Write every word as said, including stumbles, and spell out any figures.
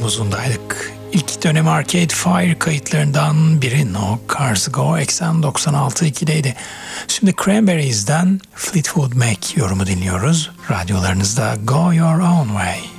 omuzundaydık. İlk dönem Arcade Fire kayıtlarından biri No Cars Go Eksen doksan altı nokta iki'deydi. Şimdi Cranberries'den Fleetwood Mac yorumu dinliyoruz. Radyolarınızda Go Your Own Way.